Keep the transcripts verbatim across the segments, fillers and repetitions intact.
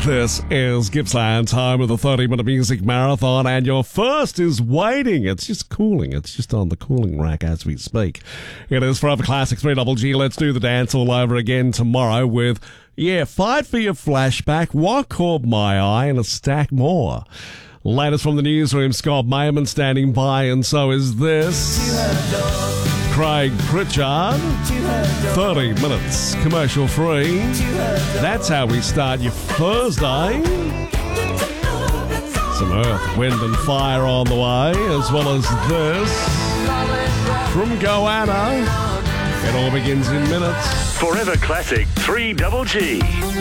This is Gippsland's home of the thirty-minute music marathon, and your first is waiting. It's just cooling. It's just on the cooling rack as we speak. It is Forever Classic three double G. Let's do the dance all over again tomorrow with, yeah, Fight for Your Flashback, What Caught My Eye, and a stack more. Latest from the newsroom, Scott Mayman standing by, and so is this. Craig Pritchard, thirty minutes, commercial free. That's how we start your Thursday. Some earth, wind and fire on the way, as well as this from Goanna. It all begins in minutes. Forever Classic three double G.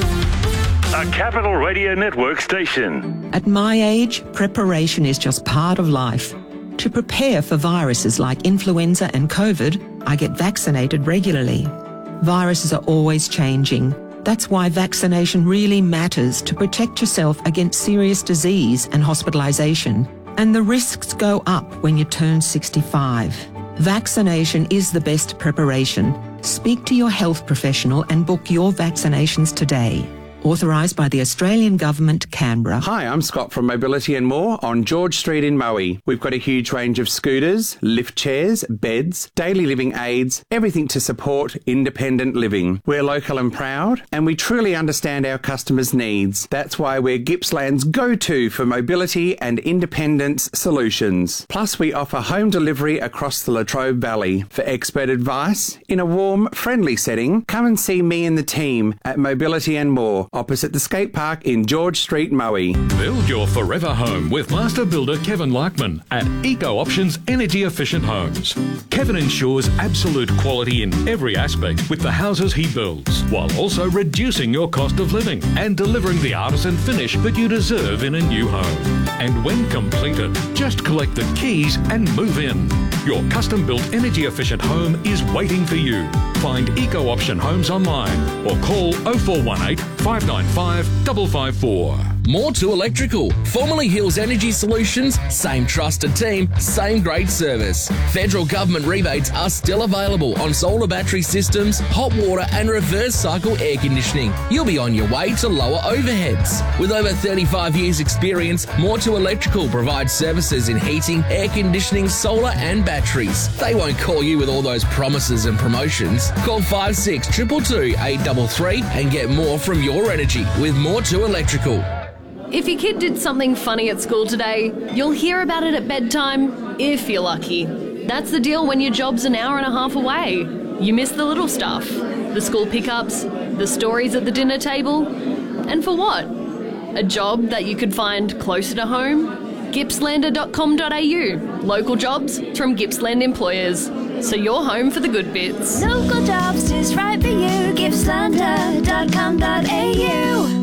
A Capital Radio Network station. At my age, preparation is just part of life. To prepare for viruses like influenza and COVID, I get vaccinated regularly. Viruses are always changing. That's why vaccination really matters to protect yourself against serious disease and hospitalisation. And the risks go up when you turn sixty-five. Vaccination is the best preparation. Speak to your health professional and book your vaccinations today. Authorised by the Australian Government, Canberra. Hi, I'm Scott from Mobility and More on George Street in Moe. We've got a huge range of scooters, lift chairs, beds, daily living aids, everything to support independent living. We're local and proud, and we truly understand our customers' needs. That's why we're Gippsland's go-to for mobility and independence solutions. Plus, we offer home delivery across the Latrobe Valley. For expert advice, in a warm, friendly setting, come and see me and the team at Mobility and More, opposite the skate park in George Street, Moe. Build your forever home with master builder Kevin Larkman at Eco Options Energy Efficient Homes. Kevin ensures absolute quality in every aspect with the houses he builds, while also reducing your cost of living and delivering the artisan finish that you deserve in a new home. And when completed, just collect the keys and move in. Your custom-built energy-efficient home is waiting for you. Find Eco Option Homes online or call oh four one eight, five nine five, five five four. More to Electrical. Formerly Hills Energy Solutions, same trusted team, same great service. Federal government rebates are still available on solar battery systems, hot water and reverse cycle air conditioning. You'll be on your way to lower overheads. With over thirty-five years experience, More to Electrical provides services in heating, air conditioning, solar and batteries. They won't call you with all those promises and promotions. Call five six two two two, eight three three and get more from your energy with More to Electrical. If your kid did something funny at school today, you'll hear about it at bedtime, if you're lucky. That's the deal when your job's an hour and a half away. You miss the little stuff, the school pickups, the stories at the dinner table. And for what? A job that you could find closer to home? Gippslander dot com dot a u. Local jobs from Gippsland employers. So you're home for the good bits. Local jobs is right for you. Gippslander dot com dot a u.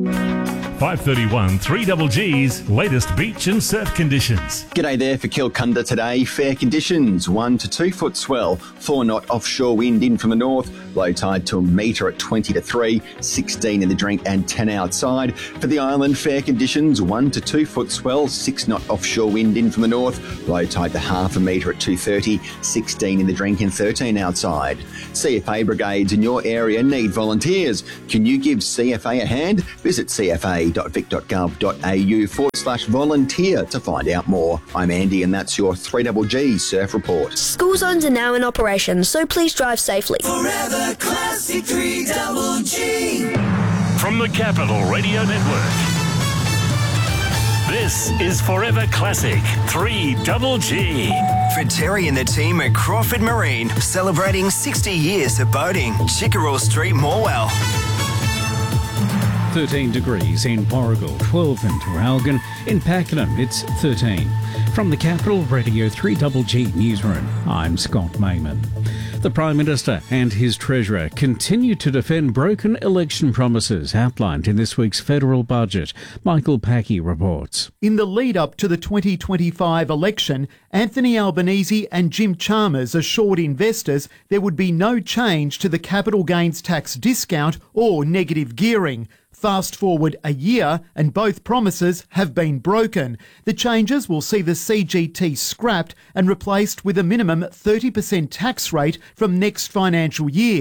five thirty-one, three double G's latest beach and surf conditions. G'day there for Kilcunda today. Fair conditions, one to two foot swell, four knot offshore wind in from the north, low tide to a metre at twenty to three, sixteen in the drink and ten outside. For the island, fair conditions, one to two foot swell, six knot offshore wind in from the north, low tide to half a metre at two thirty, sixteen in the drink and thirteen outside. C F A brigades in your area need volunteers. Can you give C F A a hand? Visit C F A dot vic dot gov dot a u forward slash volunteer to find out more. I'm Andy and that's your three double G Surf Report. School zones are now in operation, so please drive safely. Forever Classic three double G. From the Capital Radio Network. This is Forever Classic three double G. For Terry and the team at Crawford Marine, celebrating sixty years of boating. Chickerell Street, Morwell. thirteen degrees in Warragul, twelve in Traralgon. In Pakenham, it's thirteen. From the Capital Radio three double G Newsroom, I'm Scott Mayman. The Prime Minister and his Treasurer continue to defend broken election promises outlined in this week's federal budget. Michael Packey reports. In the lead-up to the twenty twenty-five election, Anthony Albanese and Jim Chalmers assured investors there would be no change to the capital gains tax discount or negative gearing. Fast forward a year and both promises have been broken. The changes will see the C G T scrapped and replaced with a minimum thirty percent tax rate from next financial year.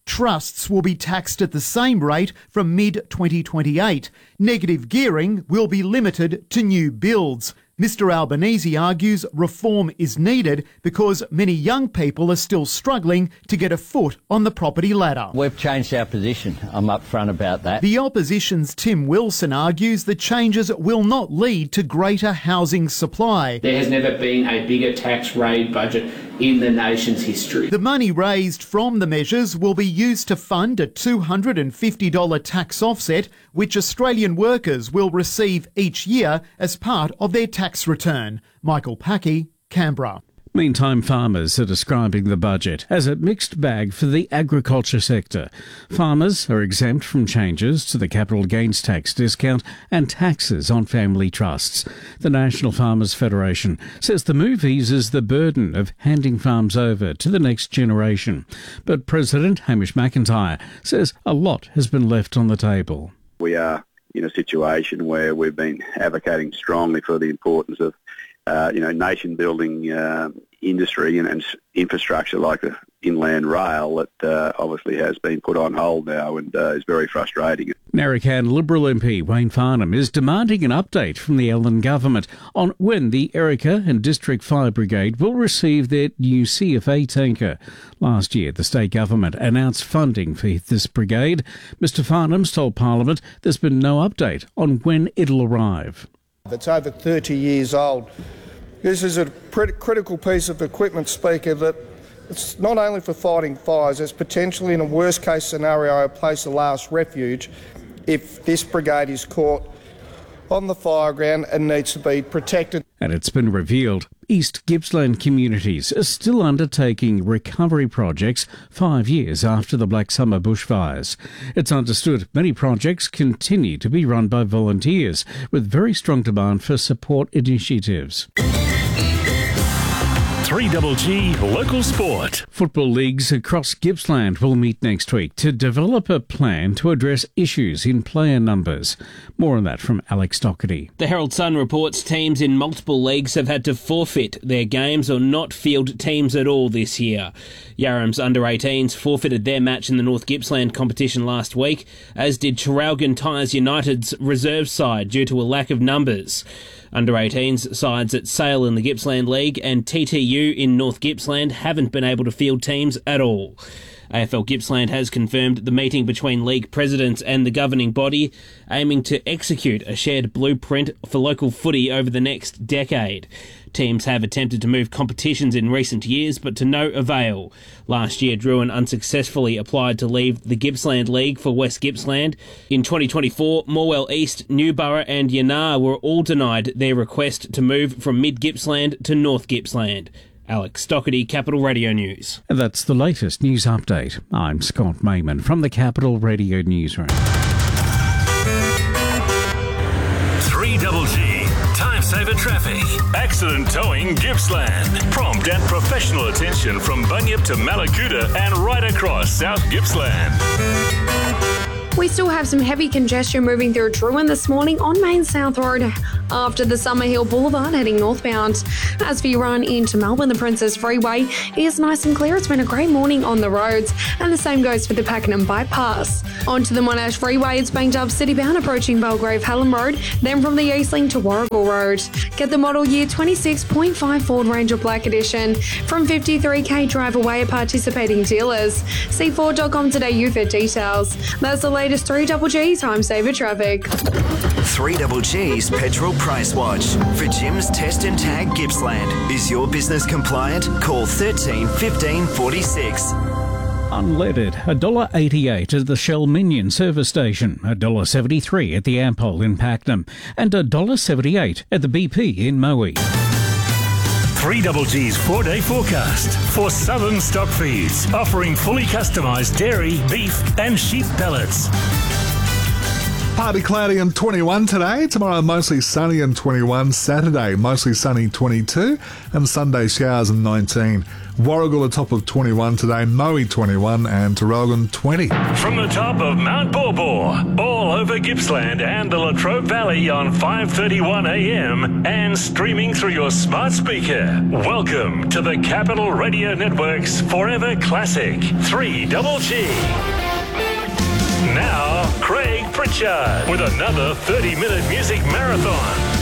Trusts will be taxed at the same rate from mid twenty twenty-eight. Negative gearing will be limited to new builds. Mister Albanese argues reform is needed because many young people are still struggling to get a foot on the property ladder. We've changed our position. I'm upfront about that. The opposition's Tim Wilson argues the changes will not lead to greater housing supply. There has never been a bigger tax raid budget in the nation's history. The money raised from the measures will be used to fund a two hundred fifty dollars tax offset, which Australian workers will receive each year as part of their tax return. Michael Packey, Canberra. Meantime, farmers are describing the budget as a mixed bag for the agriculture sector. Farmers are exempt from changes to the capital gains tax discount and taxes on family trusts. The National Farmers Federation says the move eases the burden of handing farms over to the next generation. But President Hamish McIntyre says a lot has been left on the table. We are in a situation where we've been advocating strongly for the importance of Uh, you know, nation-building uh, industry and, and infrastructure like the inland rail that uh, obviously has been put on hold now and uh, is very frustrating. Narracan Liberal M P Wayne Farnham is demanding an update from the Allen government on when the Erica and District Fire Brigade will receive their new C F A tanker. Last year, the state government announced funding for this brigade. Mister Farnham's told Parliament there's been no update on when it'll arrive. It's over thirty years old. This is a pr- critical piece of equipment, Speaker, that it's not only for fighting fires, it's potentially in a worst-case scenario a place of last refuge if this brigade is caught on the fire ground and needs to be protected. And it's been revealed East Gippsland communities are still undertaking recovery projects five years after the Black Summer bushfires. It's understood many projects continue to be run by volunteers, with very strong demand for support initiatives. three G G Local Sport. Football leagues across Gippsland will meet next week to develop a plan to address issues in player numbers. More on that from Alex Doherty. The Herald Sun reports teams in multiple leagues have had to forfeit their games or not field teams at all this year. Yarram's under eighteens forfeited their match in the North Gippsland competition last week, as did Traralgon Tyres United's reserve side due to a lack of numbers. Under eighteens sides at Sale in the Gippsland League and T T U in North Gippsland haven't been able to field teams at all. A F L Gippsland has confirmed the meeting between league presidents and the governing body, aiming to execute a shared blueprint for local footy over the next decade. Teams have attempted to move competitions in recent years, but to no avail. Last year, Druin unsuccessfully applied to leave the Gippsland League for West Gippsland. In twenty twenty-four, Morwell East, Newborough and Yanar were all denied their request to move from Mid-Gippsland to North Gippsland. Alex Doherty, Capital Radio News. And that's the latest news update. I'm Scott Mayman from the Capital Radio Newsroom. three G G Time Saver Traffic. Accident Towing Gippsland. Prompt and professional attention from Bunyip to Malakuta and right across South Gippsland. We still have some heavy congestion moving through Druin this morning on Main South Road after the Summerhill Boulevard heading northbound. As for your run into Melbourne, the Princess Freeway is nice and clear. It's been a great morning on the roads, and the same goes for the Pakenham Bypass. Onto the Monash Freeway, it's banked up citybound approaching Belgrave Hallam Road, then from the Eastling to Warragul Road. Get the model year twenty-six point five Ford Ranger Black Edition from fifty-three K drive away at participating dealers. See Ford dot com today you for details. That's the latest three G G Time Saver Traffic. three G G's Petrol Price Watch. For Jim's Test and Tag Gippsland. Is your business compliant? Call thirteen fifteen forty-six. Unleaded, one dollar eighty-eight at the Shell Minion service station, one dollar seventy-three at the Ampol in Pakenham, and one dollar seventy-eight at the B P in Moe. three G G's four-day forecast for Southern Stock Feeds, offering fully customised dairy, beef and sheep pellets. Partly cloudy and twenty-one today. Tomorrow mostly sunny and twenty-one. Saturday mostly sunny twenty-two. And Sunday showers and nineteen. Warragul a top of twenty-one today. Moe twenty-one and Traralgon twenty. From the top of Mount Baw Baw, all over Gippsland and the Latrobe Valley on five thirty-one a m and streaming through your smart speaker. Welcome to the Capital Radio Network's Forever Classic three Double G. Now, Craig Pritchard with another thirty minute music marathon.